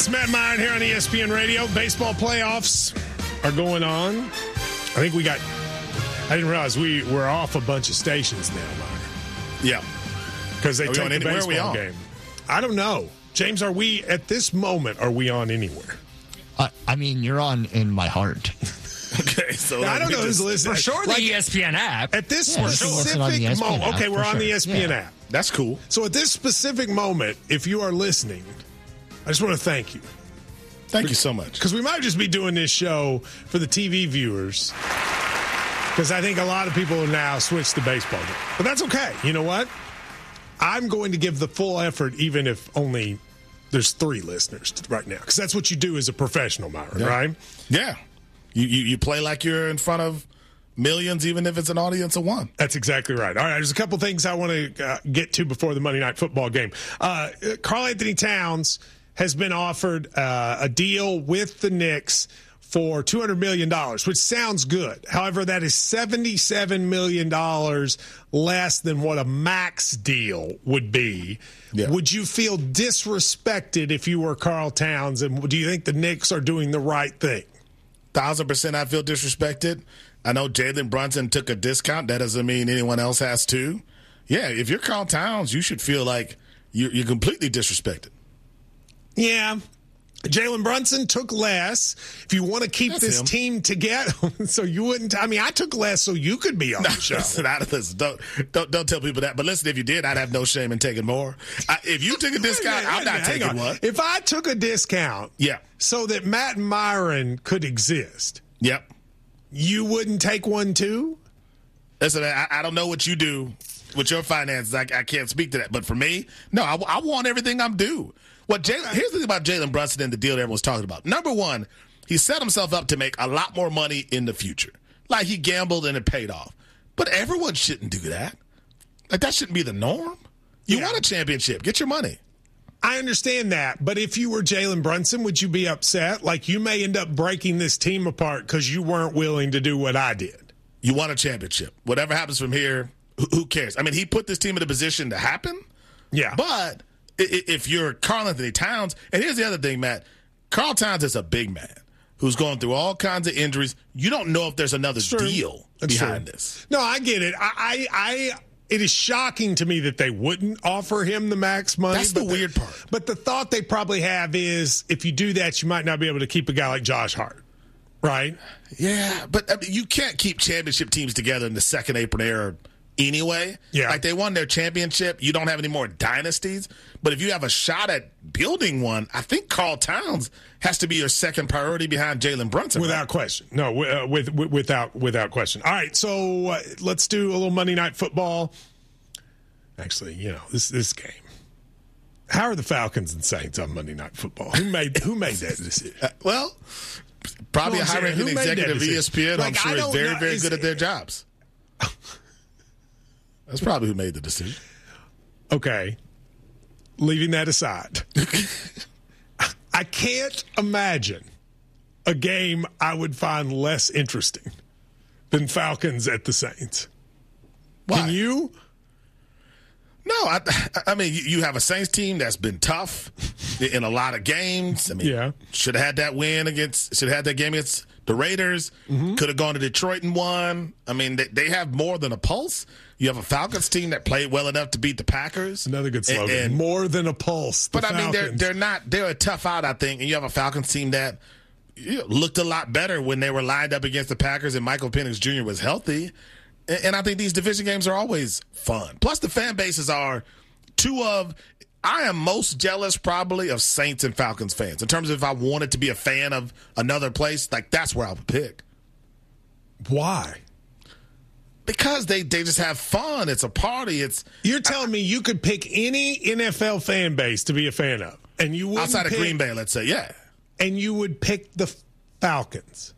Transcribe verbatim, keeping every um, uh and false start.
It's Matt Meyer here on E S P N Radio. Baseball playoffs are going on. I think we got, I didn't realize we were off a bunch of stations now, Meyer. Yeah. Because they took the baseball baseball are we game. I don't know. James, are we, at this moment, are we on anywhere? Uh, I mean, you're on in my heart. Okay, so now, I don't know who's listening. For sure, the like, E S P N app. At this yeah, specific moment, okay, we're on sure. the E S P N yeah. app. That's cool. So at this specific moment, if you are listening, I just want to thank you. Thank you so much. Because we might just be doing this show for the T V viewers. Because I think a lot of people have now switched to baseball game. But that's okay. You know what? I'm going to give the full effort, even if only there's three listeners right now. Because that's what you do as a professional, Myron, yeah. right? Yeah. You, you you play like you're in front of millions, even if it's an audience of one. That's exactly right. All right, there's a couple things I want to uh, get to before the Monday Night Football game. Uh, Karl-Anthony Towns has been offered uh, a deal with the Knicks for two hundred million dollars, which sounds good. However, that is seventy-seven million dollars less than what a max deal would be. Yeah. Would you feel disrespected if you were Karl Towns, and do you think the Knicks are doing the right thing? Thousand percent I feel disrespected. I know Jalen Brunson took a discount. That doesn't mean anyone else has to. Yeah, if you're Karl Towns, you should feel like you're, you're completely disrespected. Yeah. Jalen Brunson took less. If you want to keep That's this him. team together, so you wouldn't. I mean, I took less so you could be on no, the show. Listen, I, listen, don't, don't don't tell people that. But listen, if you did, I'd have no shame in taking more. I, if you took a discount, minute, I'm not taking on. one. If I took a discount, yeah, so that Matt and Myron could exist, yep, you wouldn't take one too. Listen, I, I don't know what you do with your finances. I, I can't speak to that. But for me, no, I, I want everything I'm due. What Jalen, here's the thing about Jalen Brunson and the deal that everyone's talking about. Number one, he set himself up to make a lot more money in the future. Like he gambled and it paid off. But everyone shouldn't do that. Like that shouldn't be the norm. You yeah. won a championship. Get your money. I understand that. But if you were Jalen Brunson, would you be upset? Like you may end up breaking this team apart because you weren't willing to do what I did. You won a championship. Whatever happens from here, who cares? I mean, he put this team in a position to happen. Yeah. But if you're Karl-Anthony Towns, and here's the other thing, Matt, Karl Towns is a big man who's going through all kinds of injuries. You don't know if there's another deal That's behind true. this. No, I get it. I, I, I, it is shocking to me that they wouldn't offer him the max money. That's the weird the, part. But the thought they probably have is if you do that, you might not be able to keep a guy like Josh Hart, right? Yeah, but I mean, you can't keep championship teams together in the second apron era anyway. Yeah. Like they won their championship. You don't have any more dynasties. But if you have a shot at building one, I think Karl Towns has to be your second priority behind Jalen Brunson. Without right? question. No, uh, with, with, without without question. All right, so uh, let's do a little Monday Night Football. Actually, you know, this this game. How are the Falcons and Saints on Monday Night Football? Who made who made that decision? Uh, well, probably a high-ranking executive of E S P N. Like, I'm sure is very, know, very is, good at their jobs. That's probably who made the decision. Okay. Leaving that aside. I can't imagine a game I would find less interesting than Falcons at the Saints. Why? Can you? No, I, I mean, you have a Saints team that's been tough in a lot of games. I mean, yeah. should have had that win against, should have had that game against the Raiders. Mm-hmm. Could have gone to Detroit and won. I mean, they, they have more than a pulse. You have a Falcons team that played well enough to beat the Packers. Another good slogan. And, and, more than a pulse. But, Falcons. I mean, they're they're not, they're a tough out, I think. And you have a Falcons team that you know, looked a lot better when they were lined up against the Packers and Michael Penix Junior was healthy. And I think these division games are always fun. Plus, the fan bases are two of – I am most jealous probably of Saints and Falcons fans. In terms of if I wanted to be a fan of another place, like that's where I would pick. Why? Because they, they just have fun. It's a party. It's You're telling I, me you could pick any N F L fan base to be a fan of, and you wouldn't outside pick, of Green Bay, let's say, yeah. And you would pick the Falcons.